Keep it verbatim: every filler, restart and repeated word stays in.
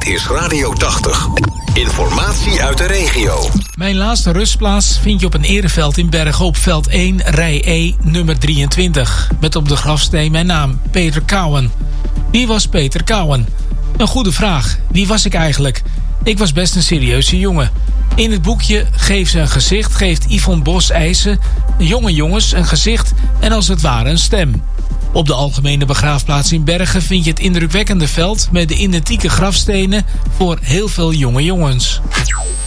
Dit is Radio tachtig. Informatie uit de regio. Mijn laatste rustplaats vind je op een ereveld in Bergen op veld één, rij E, nummer drieëntwintig. Met op de grafsteen mijn naam, Peter Kouwen. Wie was Peter Kouwen? Een goede vraag. Wie was ik eigenlijk? Ik was best een serieuze jongen. In het boekje Geef ze een gezicht geeft Yvonne Bos-Eijsen jonge jongens een gezicht en als het ware een stem. Op de algemene begraafplaats in Bergen vind je het indrukwekkende veld met de identieke grafstenen voor heel veel jonge jongens.